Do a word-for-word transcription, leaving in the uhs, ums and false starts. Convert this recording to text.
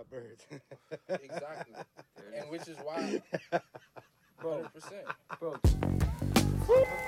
about birds. Exactly. And which is why, Bro, one hundred percent. bro.